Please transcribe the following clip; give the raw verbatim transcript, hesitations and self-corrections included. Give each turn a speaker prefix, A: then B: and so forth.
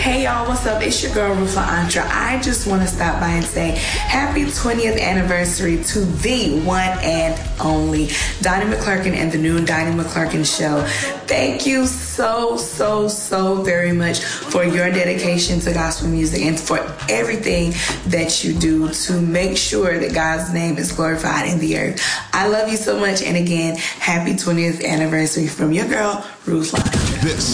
A: Hey y'all, what's up? It's your girl Ruth Antra. I just want to stop by and say happy twentieth anniversary to the one and only Donnie McClurkin and the new Donnie McClurkin Show. Thank you so, so, so very much for your dedication to gospel music and for everything that you do to make sure that God's name is glorified in the earth. I love you so much, and again, happy twentieth anniversary from your girl Ruth Antra. This